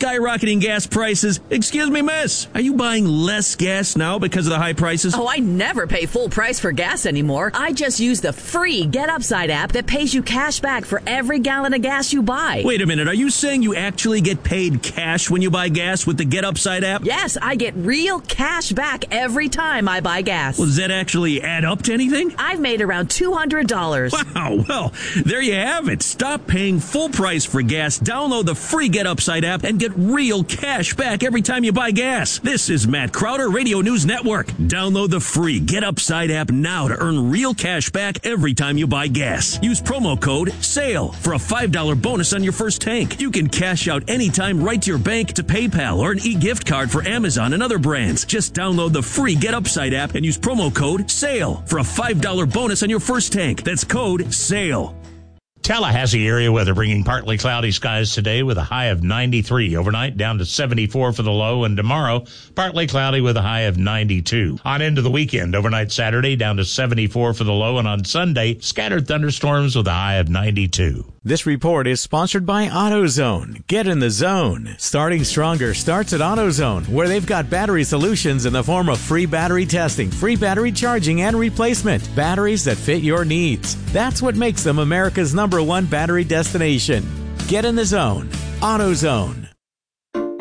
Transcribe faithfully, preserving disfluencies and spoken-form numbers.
skyrocketing gas prices. Excuse me, miss, are you buying less gas now because of the high prices? Oh, I never pay full price for gas anymore. I just use the free Get Upside app that pays you cash back for every gallon of gas you buy. Wait a minute, are you saying you actually get paid cash when you buy gas with the Get Upside app? Yes, I get real cash back every time I buy gas. Well, does that actually add up to anything? I've made around two hundred dollars. Wow, well, there you have it. Stop paying full price for gas. Download the free Get Upside app and get real cash back every time you buy gas. This is Matt Crowder, Radio News Network. Download the free Get Upside app now to earn real cash back every time you buy gas. Use promo code SALE for a five dollar bonus on your first tank. You can cash out anytime right to your bank, to PayPal, or an e-gift card for Amazon and other brands. Just download the free Get Upside app and use promo code SALE for a five dollar bonus on your first tank. That's code SALE. Tallahassee area weather bringing partly cloudy skies today with a high of ninety-three. Overnight down to seventy-four for the low, and tomorrow partly cloudy with a high of ninety-two. On into the weekend, overnight Saturday down to seventy-four for the low, and on Sunday scattered thunderstorms with a high of ninety-two. This report is sponsored by AutoZone. Get in the zone. Starting Stronger starts at AutoZone, where they've got battery solutions in the form of free battery testing, free battery charging and replacement, batteries that fit your needs. That's what makes them America's number one battery destination. Get in the zone. AutoZone.